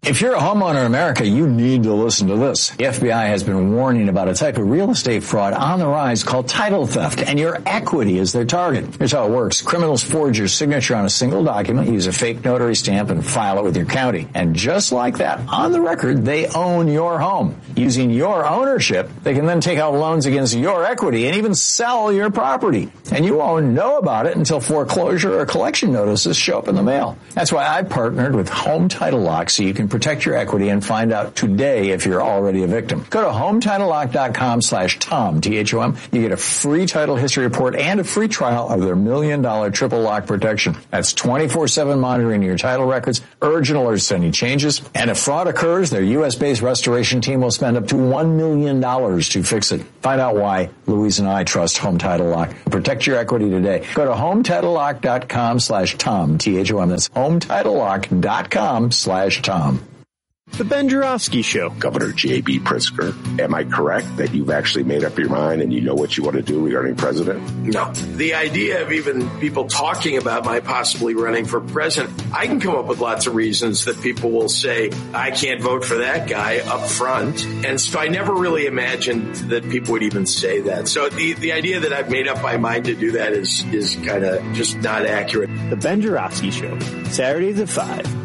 If you're a homeowner in America, you need to listen to this. The FBI has been warning about a type of real estate fraud on the rise called title theft, and your equity is their target. Here's how it works. Criminals forge your signature on a single document, use a fake notary stamp, and file it with your county. And just like that, on the record, they own your home. Using your ownership, they can then take out loans against your equity and even sell your property. And you won't know about it until foreclosure or collection notices show up in the mail. That's why I partnered with Home Title Lock so you can protect your equity and find out today if you're already a victim. Go to HometitleLock.com/Tom, T-H-O-M. You get a free title history report and a free trial of their $1 million triple lock protection. That's 24/7 monitoring your title records, urgent alerts to any changes. And if fraud occurs, their U.S.-based restoration team will spend up to $1 million to fix it. Find out why Louise and I trust Home Title Lock. Protect your equity today. Go to HometitleLock.com/Tom, T-H-O-M. That's HometitleLock.com/Tom. The Ben Joravsky Show. Governor J.B. Pritzker, am I correct that you've actually made up your mind and you know what you want to do regarding president? No. The idea of even people talking about my possibly running for president, I can come up with lots of reasons that people will say, I can't vote for that guy up front. And so I never really imagined that people would even say that. So the idea that I've made up my mind to do that is kind of just not accurate. The Ben Joravsky Show, Saturdays at 5.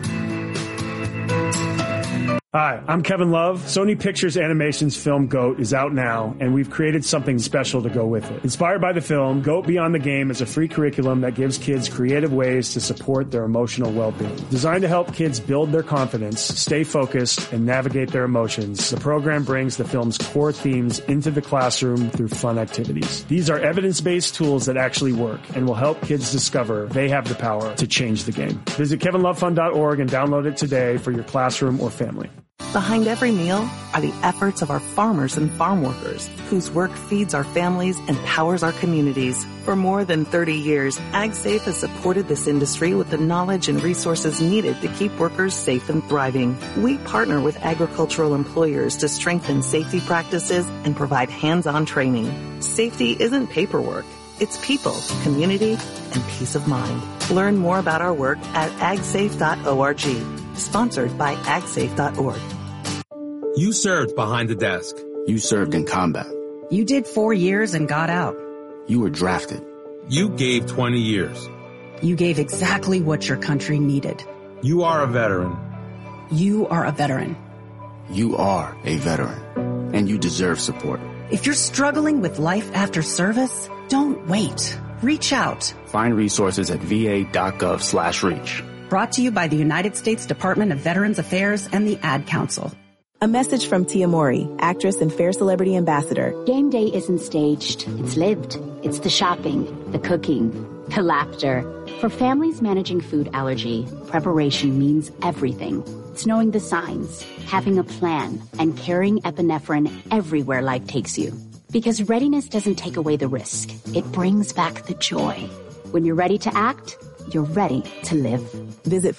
Hi, I'm Kevin Love. Sony Pictures Animation's film GOAT is out now, and we've created something special to go with it. Inspired by the film, GOAT Beyond the Game is a free curriculum that gives kids creative ways to support their emotional well-being. Designed to help kids build their confidence, stay focused, and navigate their emotions, the program brings the film's core themes into the classroom through fun activities. These are evidence-based tools that actually work and will help kids discover they have the power to change the game. Visit kevinlovefund.org and download it today for your classroom or family. Behind every meal are the efforts of our farmers and farm workers, whose work feeds our families and powers our communities. For more than 30 years, AgSafe has supported this industry with the knowledge and resources needed to keep workers safe and thriving. We partner with agricultural employers to strengthen safety practices and provide hands-on training. Safety isn't paperwork. It's people, community, and peace of mind. Learn more about our work at agsafe.org. Sponsored by agsafe.org. You served behind the desk. You served in combat. You did 4 years and got out. You were drafted. You gave 20 years. You gave exactly what your country needed. You are a veteran. You are a veteran. You are a veteran. And you deserve support. If you're struggling with life after service, don't wait. Reach out. Find resources at va.gov/reach. Brought to you by the United States Department of Veterans Affairs and the Ad Council. A message from Tia Mori, actress and Fair Celebrity Ambassador. Game day isn't staged. It's lived. It's the shopping, the cooking, the laughter. For families managing food allergy, preparation means everything. It's knowing the signs, having a plan, and carrying epinephrine everywhere life takes you. Because readiness doesn't take away the risk. It brings back the joy. When you're ready to act, you're ready to live. Visit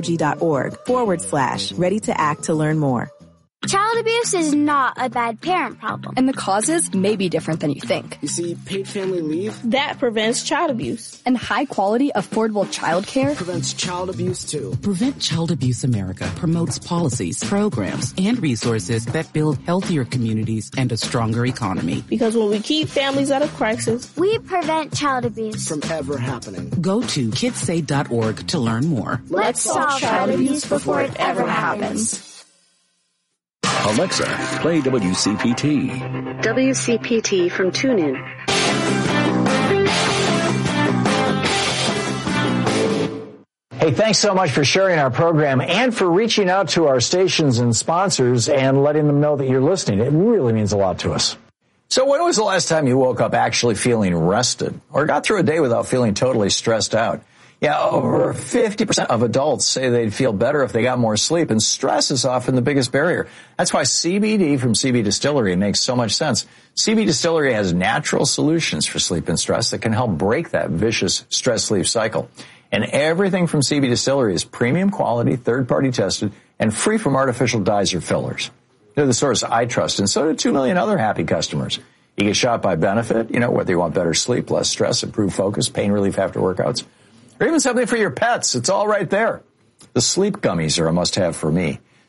foodallergy.org/ready to act to learn more. Child abuse is not a bad parent problem. And the causes may be different than you think. You see, paid family leave, that prevents child abuse. And high-quality, affordable childcare prevents child abuse, too. Prevent Child Abuse America promotes policies, programs, and resources that build healthier communities and a stronger economy. Because when we keep families out of crisis, we prevent child abuse from ever happening. Go to kidssay.org to learn more. Let's solve child abuse before it ever happens. Alexa, play WCPT. WCPT from TuneIn. Hey, thanks so much for sharing our program and for reaching out to our stations and sponsors and letting them know that you're listening. It really means a lot to us. So when was the last time you woke up actually feeling rested or got through a day without feeling totally stressed out? Yeah, over 50% of adults say they'd feel better if they got more sleep, and stress is often the biggest barrier. That's why CBD from CB Distillery makes so much sense. CB Distillery has natural solutions for sleep and stress that can help break that vicious stress-sleep cycle. And everything from CB Distillery is premium quality, third-party tested, and free from artificial dyes or fillers. They're the source I trust, and so do 2 million other happy customers. You get shot by benefit, whether you want better sleep, less stress, improved focus, pain relief after workouts, or even something for your pets. It's all right there. The sleep gummies are a must-have for me.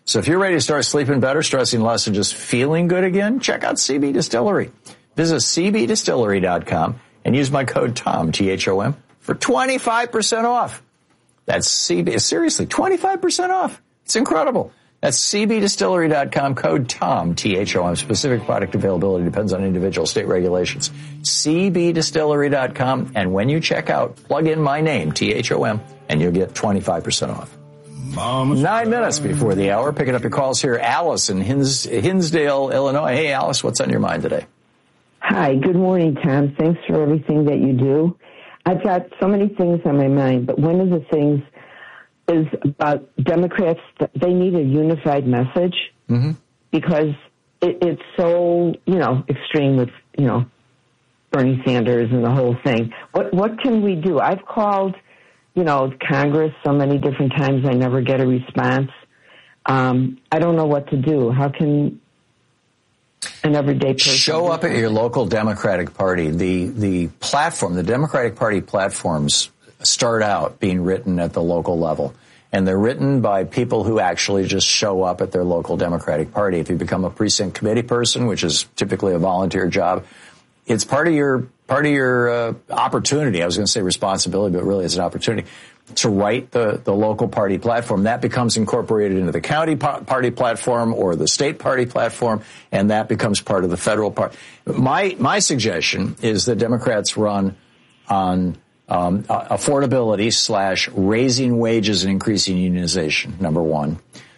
So if you're ready to start sleeping better, stressing less, and just feeling good again, check out CB Distillery. Visit cbdistillery.com and use my code TOM, T-H-O-M, for 25% off. That's CB, seriously, 25% off. It's incredible. That's cbdistillery.com, code TOM, T-H-O-M. Specific product availability depends on individual state regulations. cbdistillery.com, and when you check out, plug in my name, T-H-O-M, and you'll get 25% off. 9 minutes before the hour, picking up your calls here. Alice in Hinsdale, Illinois. Hey, Alice, what's on your mind today? Hi, good morning, Tom. Thanks for everything that you do. I've got so many things on my mind, but one of the things is about Democrats. They need a unified message because it's so, extreme with, Bernie Sanders and the whole thing. What can we do? I've called, Congress so many different times. I never get a response. I don't know what to do. How can an everyday person show up at your local Democratic Party? The platform, the Democratic Party platforms start out being written at the local level. And they're written by people who actually just show up at their local Democratic Party. If you become a precinct committee person, which is typically a volunteer job, it's part of your opportunity. I was going to say responsibility, but really it's an opportunity to write the local party platform. That becomes incorporated into the county party platform or the state party platform, and that becomes part of the federal party. My suggestion is that Democrats run on affordability / raising wages and increasing unionization, number one.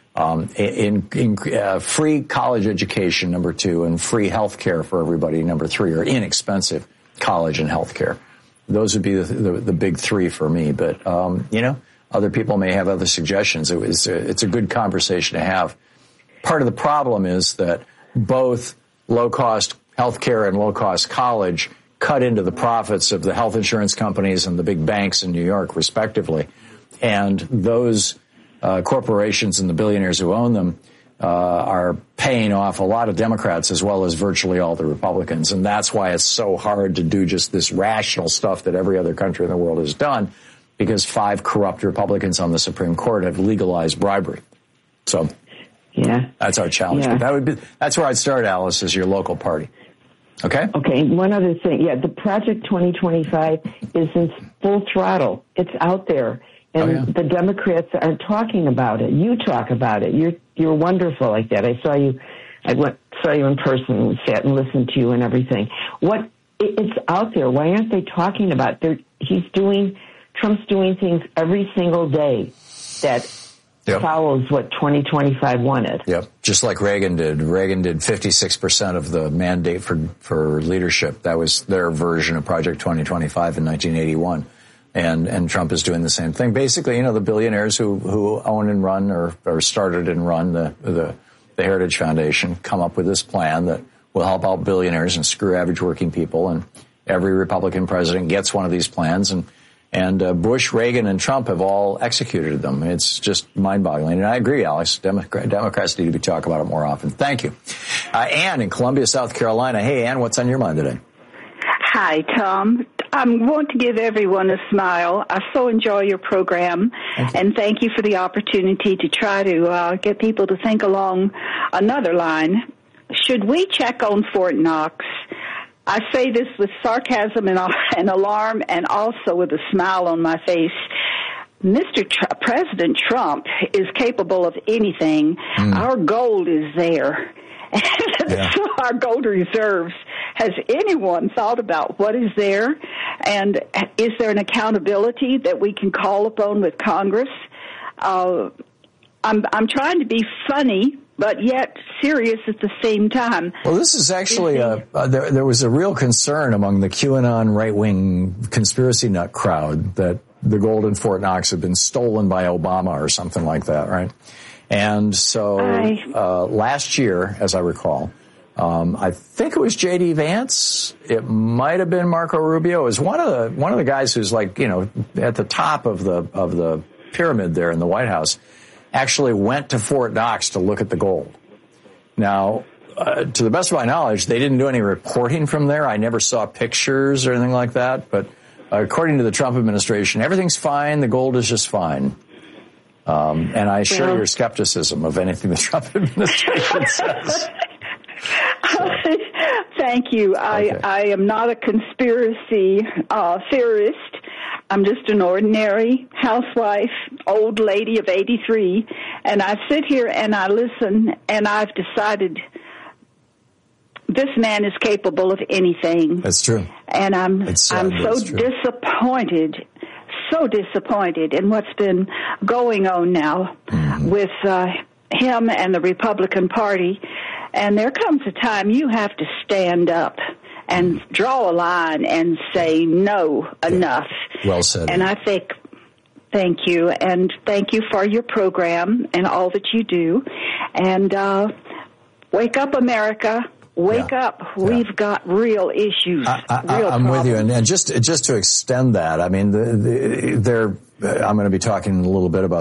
Free college education, number two, and free health care for everybody, number three, or inexpensive college and health care. Those would be the big three for me. But, other people may have other suggestions. It's a good conversation to have. Part of the problem is that both low-cost health care and low-cost college cut into the profits of the health insurance companies and the big banks in New York, respectively. And those corporations and the billionaires who own them are paying off a lot of Democrats as well as virtually all the Republicans. And that's why it's so hard to do just this rational stuff that every other country in the world has done, because 5 corrupt Republicans on the Supreme Court have legalized bribery. So that's our challenge. Yeah. But that's where I'd start, Alice, is your local party. Okay? Okay, one other thing. Yeah, the Project 2025 is in full throttle. It's out there. And the Democrats are talking about it. You talk about it. You're wonderful like that. I saw you in person and sat and listened to you and everything. It's out there. Why aren't they talking about it? Trump's doing things every single day that follows what 2025 wanted. Yep, just like Reagan did. Reagan did 56% of the mandate for leadership. That was their version of Project 2025 in 1981. And Trump is doing the same thing. Basically, the billionaires who own and run or started and run the Heritage Foundation come up with this plan that will help out billionaires and screw average working people. And every Republican president gets one of these plans. And Bush, Reagan, and Trump have all executed them. It's just mind-boggling. And I agree, Alex. Democrats need to be talking about it more often. Thank you. Ann in Columbia, South Carolina. Hey, Ann, what's on your mind today? Hi, Tom. I want to give everyone a smile. I so enjoy your program, and thank you for the opportunity to try to get people to think along another line. Should we check on Fort Knox? I say this with sarcasm and alarm, and also with a smile on my face. President Trump is capable of anything. Our gold is there. So our gold reserves. Has anyone thought about what is there? And is there an accountability that we can call upon with Congress? I'm trying to be funny, but yet serious at the same time. Well, this is actually there was a real concern among the QAnon right-wing conspiracy nut crowd that the gold in Fort Knox had been stolen by Obama or something like that, right? And so last year, as I recall, I think it was J.D. Vance. It might have been Marco Rubio. It was one of the guys who's at the top of the pyramid there in the White House. Actually went to Fort Knox to look at the gold. Now, to the best of my knowledge, they didn't do any reporting from there. I never saw pictures or anything like that. But according to the Trump administration, everything's fine. The gold is just fine. And I share your skepticism of anything the Trump administration says. So. Thank you. Okay. I am not a conspiracy theorist. I'm just an ordinary housewife, old lady of 83, and I sit here and I listen, and I've decided this man is capable of anything. That's true. And I'm so disappointed in what's been going on now with him and the Republican Party. And there comes a time you have to stand up and draw a line and say, no, enough. Well said. And I think, thank you. And thank you for your program and all that you do. And wake up, America. Wake up. We've got real issues. I'm with you. And just to extend that, I mean, I'm going to be talking a little bit about